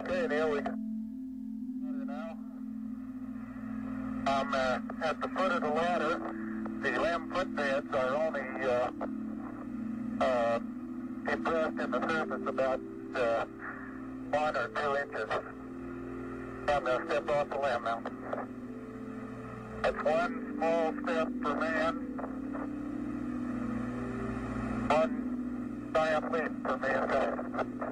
Okay, Neil, we can now. I'm at the foot of the ladder. The limb footbeds are only impressed in the surface about 1 or 2 inches. I'm going to step off the limb now. That's one small step for man, one giant leap for mankind.